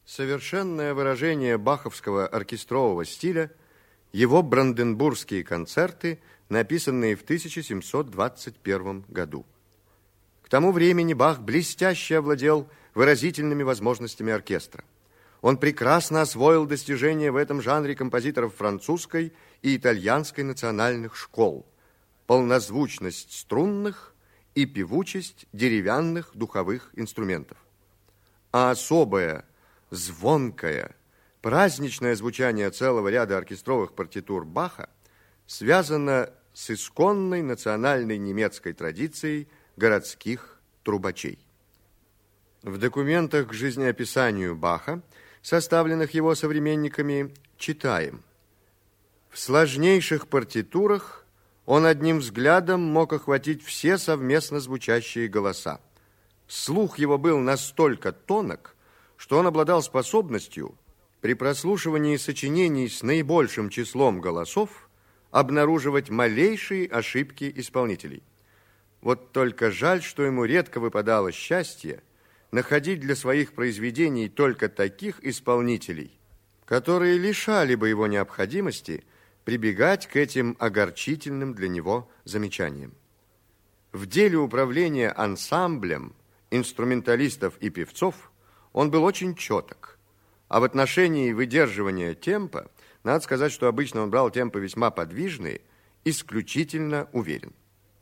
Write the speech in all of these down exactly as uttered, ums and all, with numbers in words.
Совершенное выражение баховского оркестрового стиля – его бранденбургские концерты, написанные в тысяча семьсот двадцать первом году. К тому времени Бах блестяще овладел выразительными возможностями оркестра. Он прекрасно освоил достижения в этом жанре композиторов французской и итальянской национальных школ, полнозвучность струнных и певучесть деревянных духовых инструментов. А особое, звонкое, праздничное звучание целого ряда оркестровых партитур Баха связано с исконной национальной немецкой традицией городских трубачей. В документах к жизнеописанию Баха, составленных его современниками, читаем: в сложнейших партитурах он одним взглядом мог охватить все совместно звучащие голоса. Слух его был настолько тонок, что он обладал способностью при прослушивании сочинений с наибольшим числом голосов обнаруживать малейшие ошибки исполнителей. Вот только жаль, что ему редко выпадало счастье находить для своих произведений только таких исполнителей, которые лишали бы его необходимости прибегать к этим огорчительным для него замечаниям. В деле управления ансамблем инструменталистов и певцов он был очень четок, а в отношении выдерживания темпа, надо сказать, что обычно он брал темпы весьма подвижные, исключительно уверен.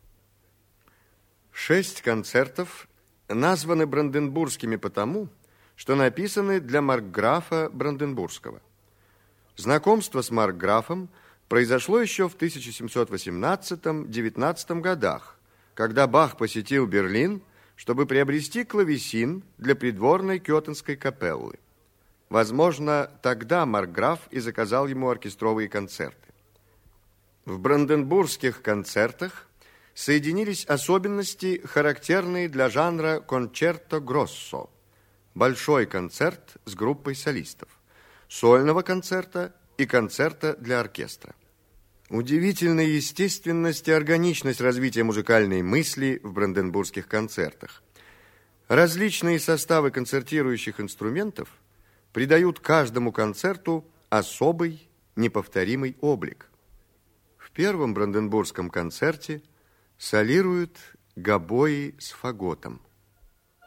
Шесть концертов названы бранденбургскими потому, что написаны для маркграфа Бранденбургского. Знакомство с маркграфом произошло еще в тысяча семьсот восемнадцатом-девятнадцатом годах, когда Бах посетил Берлин, чтобы приобрести клавесин для придворной кётенской капеллы. Возможно, тогда маркграф и заказал ему оркестровые концерты. В бранденбургских концертах соединились особенности, характерные для жанра кончерто гроссо, большой концерт с группой солистов, сольного концерта и концерта для оркестра. Удивительная естественность и органичность развития музыкальной мысли в бранденбургских концертах. Различные составы концертирующих инструментов придают каждому концерту особый, неповторимый облик. В первом бранденбургском концерте солируют гобои с фаготом.